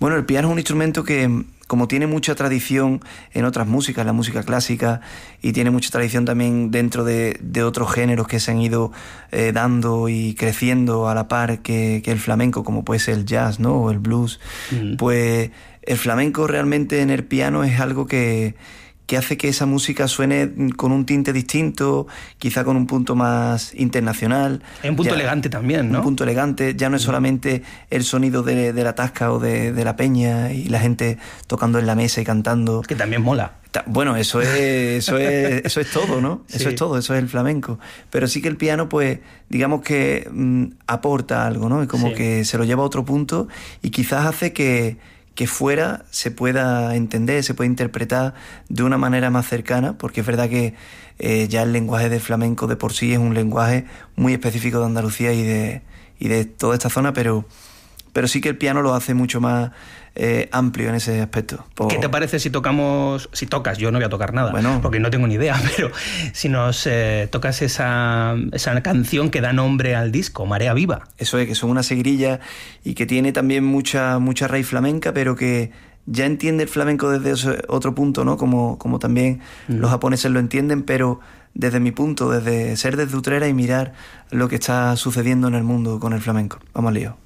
Bueno, el piano es un instrumento que, como tiene mucha tradición en otras músicas, la música clásica, y tiene mucha tradición también dentro de otros géneros que se han ido dando y creciendo a la par que el flamenco, como puede ser el jazz, ¿no? O el blues, pues el flamenco realmente en el piano es algo que hace que esa música suene con un tinte distinto, quizá con un punto más internacional. Hay un punto elegante también, ¿no? Un punto elegante, ya no es solamente el sonido de la tasca o de la peña y la gente tocando en la mesa y cantando. Es que también mola. Bueno, eso es todo, ¿no? Sí. Eso es todo, eso es el flamenco. Pero sí que el piano, pues, digamos que aporta algo, ¿no? Y como que se lo lleva a otro punto y quizás hace que fuera se pueda entender, se pueda interpretar de una manera más cercana, porque es verdad que ya el lenguaje del flamenco de por sí es un lenguaje muy específico de Andalucía y de toda esta zona, pero sí que el piano lo hace mucho más amplio en ese aspecto. ¿Qué te parece si tocas? Yo no voy a tocar nada, bueno, porque no tengo ni idea, pero si nos tocas esa canción que da nombre al disco, Marea Viva. Eso es, que son una seguirilla y que tiene también mucha raíz flamenca, pero que ya entiende el flamenco desde otro punto, ¿no? Como también los japoneses lo entienden, pero desde mi punto, desde ser desde Utrera y mirar lo que está sucediendo en el mundo con el flamenco. Vamos al lío.